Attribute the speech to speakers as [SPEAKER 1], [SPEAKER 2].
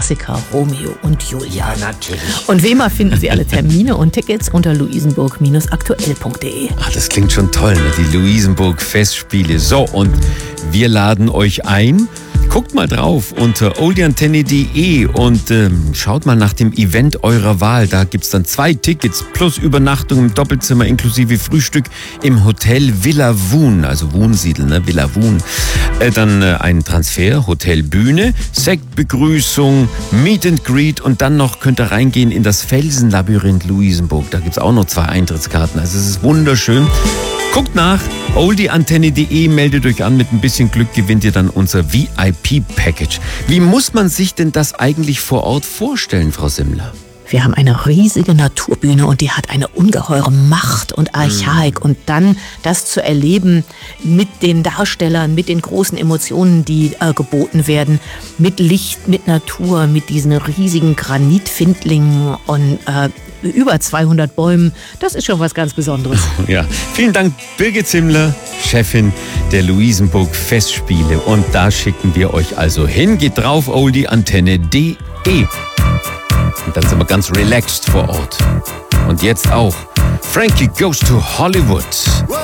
[SPEAKER 1] Klassiker Romeo und Julia.
[SPEAKER 2] Ja, natürlich.
[SPEAKER 1] Und wie immer finden Sie alle Termine und Tickets unter luisenburg-aktuell.de.
[SPEAKER 2] Ach, das klingt schon toll, ne? Die Luisenburg-Festspiele. So, und wir laden euch ein. Guckt mal drauf unter oldieantenne.de und schaut mal nach dem Event eurer Wahl. Da gibt's dann 2 Tickets plus Übernachtung im Doppelzimmer inklusive Frühstück im Hotel Villa Woon, also Wohnsiedel, ne? Villa Woon. Dann ein Transfer, Hotel Bühne, Sektbegrüßung, Meet and Greet und dann noch könnt ihr reingehen in das Felsenlabyrinth Luisenburg. Da gibt's auch noch 2 Eintrittskarten. Also es ist wunderschön. Guckt nach, oldieantenne.de, meldet euch an, mit ein bisschen Glück gewinnt ihr dann unser VIP-Package. Wie muss man sich denn das eigentlich vor Ort vorstellen, Frau Simmler?
[SPEAKER 1] Wir haben eine riesige Naturbühne und die hat eine ungeheure Macht und Archaik. Und dann das zu erleben mit den Darstellern, mit den großen Emotionen, die geboten werden, mit Licht, mit Natur, mit diesen riesigen Granitfindlingen und über 200 Bäumen, das ist schon was ganz Besonderes.
[SPEAKER 2] Ja, vielen Dank, Birgit Simmler, Chefin der Luisenburg Festspiele. Und da schicken wir euch also hin. Geht drauf, oldieantenne.de. Und dann sind wir ganz relaxed vor Ort. Und jetzt auch Frankie Goes to Hollywood.